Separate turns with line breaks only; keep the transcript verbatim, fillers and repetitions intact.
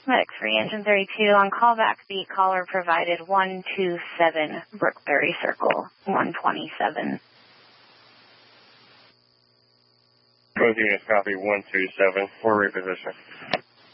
Medic three, Engine thirty-two, on callback beat, caller provided one two seven, Brookberry Circle, one twenty-seven.
Both units copy one two seven, for reposition.